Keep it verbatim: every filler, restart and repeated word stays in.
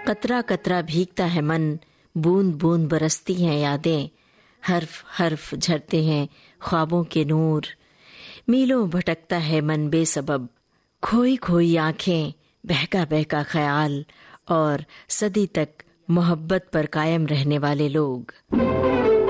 कतरा कतरा भीगता है मन, बूंद बूंद बरसती हैं यादें, हर्फ हर्फ झरते हैं ख्वाबों के नूर। मीलों भटकता है मन बेसबब, खोई खोई आंखें, बहका बहका ख्याल और सदी तक मोहब्बत पर कायम रहने वाले लोग।